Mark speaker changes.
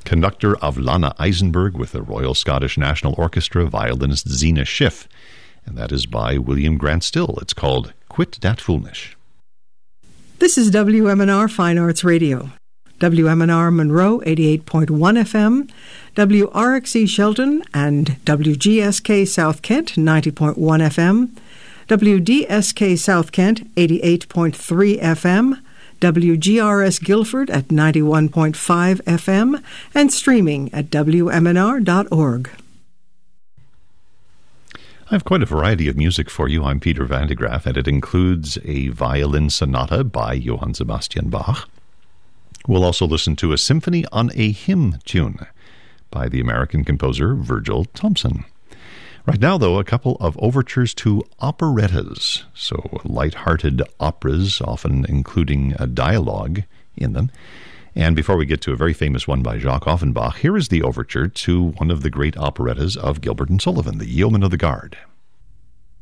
Speaker 1: Conductor of Lana Eisenberg with the Royal Scottish National Orchestra, violinist Zena Schiff. And that is by William Grant Still. It's called Quit Dat Foolnish.
Speaker 2: This is WMNR Fine Arts Radio. WMNR Monroe 88.1 FM, WRXE Shelton and WGSK South Kent 90.1 FM, WDSK South Kent 88.3 FM, WGRS Guilford at 91.5 FM, and streaming at WMNR.org.
Speaker 1: I have quite a variety of music for you. I'm Peter Van de Graaff, and it includes a violin sonata by Johann Sebastian Bach. We'll also listen to a symphony on a hymn tune by the American composer Virgil Thomson. Right now, though, a couple of overtures to operettas, so light-hearted operas, often including a dialogue in them. And before we get to a very famous one by Jacques Offenbach, here is the overture to one of the great operettas of Gilbert and Sullivan, The Yeoman of the Guard.